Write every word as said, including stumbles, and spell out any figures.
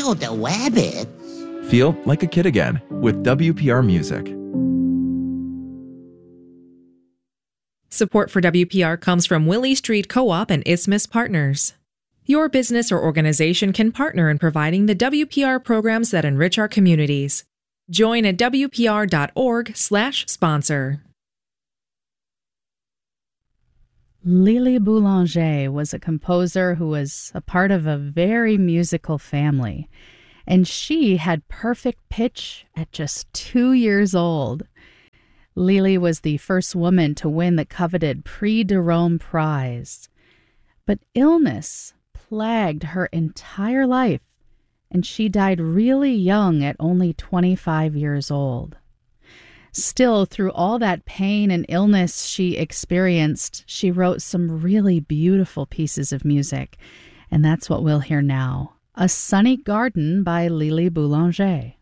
Oh, the wabbits. Feel like a kid again with W P R Music. Support for W P R comes from Willie Street Co-op and Isthmus Partners. Your business or organization can partner in providing the W P R programs that enrich our communities. Join at W P R dot org slash sponsor. Lily Boulanger was a composer who was a part of a very musical family, and she had perfect pitch at just two years old. Lily was the first woman to win the coveted Prix de Rome prize. But illness plagued her entire life, and she died really young at only twenty-five years old. Still, through all that pain and illness she experienced, she wrote some really beautiful pieces of music, and that's what we'll hear now. A Sunny Garden by Lily Boulanger.